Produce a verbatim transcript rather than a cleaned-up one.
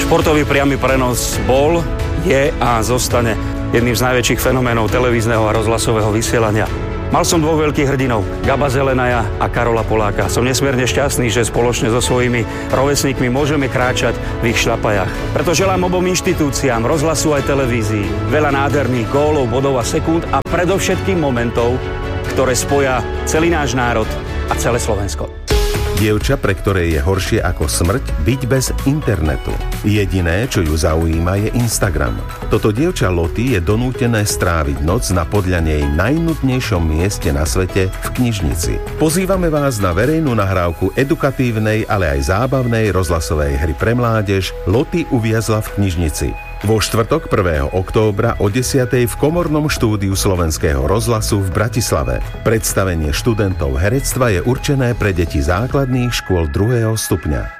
Športový priamy prenos bol, je a zostane jedným z najväčších fenoménov televízneho a rozhlasového vysielania. Mal som dvoch veľkých hrdinov, Gaba Zelenaja a Karola Poláka. Som nesmierne šťastný, že spoločne so svojimi rovesníkmi môžeme kráčať v ich šľapajách. Preto želám obom inštitúciám, rozhlasu aj televízii, veľa nádherných gólov, bodov a sekúnd a predovšetkým momentov, ktoré spoja celý náš národ a celé Slovensko. Dievča, pre ktoré je horšie ako smrť byť bez internetu. Jediné, čo ju zaujíma, je Instagram. Toto dievča Loty je donútené stráviť noc na podľa nej najnudnejšom mieste na svete v knižnici. Pozývame vás na verejnú nahrávku edukatívnej, ale aj zábavnej rozhlasovej hry pre mládež Loty uviazla v knižnici. Vo štvrtok prvého októbra o desiatej v komornom štúdiu Slovenského rozhlasu v Bratislave. Predstavenie študentov herectva je určené pre deti základných škôl druhého stupňa.